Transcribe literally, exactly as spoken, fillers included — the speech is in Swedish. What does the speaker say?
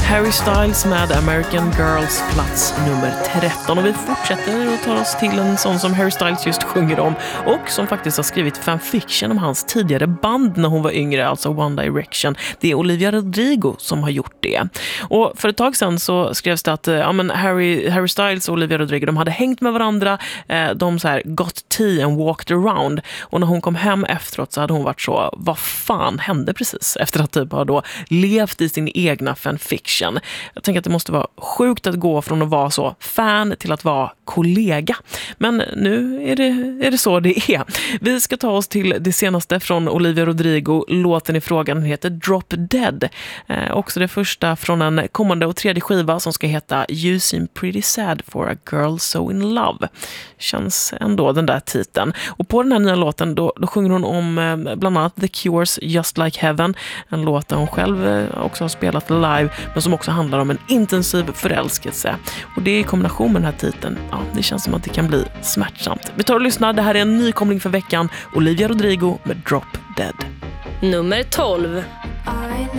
Harry Styles med American Girls, plats nummer tretton. Och vi fortsätter att ta oss till en sån som Harry Styles just sjunger om och som faktiskt har skrivit fanfiction om hans tidigare band när hon var yngre, alltså One Direction. Det är Olivia Rodrigo som har gjort det. Och för ett tag sedan så skrevs det att ja, men Harry, Harry Styles och Olivia Rodrigo, de hade hängt med varandra, de så här got tea and walked around. Och när hon kom hem efteråt så hade hon varit så, vad fan hände precis? Efter att typ ha då levt i sin egna fanfiction. Jag tänker att det måste vara sjukt att gå från att vara så fan till att vara kollega. Men nu är det, är det så det är. Vi ska ta oss till det senaste från Olivia Rodrigo. Låten i frågan heter Drop Dead. Eh, också det första från en kommande och tredje skiva som ska heta You Seem Pretty Sad for a Girl So In Love. Känns ändå den där titeln. Och på den här nya låten då, då sjunger hon om eh, bland annat The Cures Just Like Heaven. En låt där hon själv eh, också har spelat live, men som också handlar om en intensiv förälskelse. Och det i kombination med den här titeln, ja, det känns som att det kan bli smärtsamt. Vi tar och lyssnar, det här är en nykomling för veckan. Olivia Rodrigo med Drop Dead. Nummer tolv. I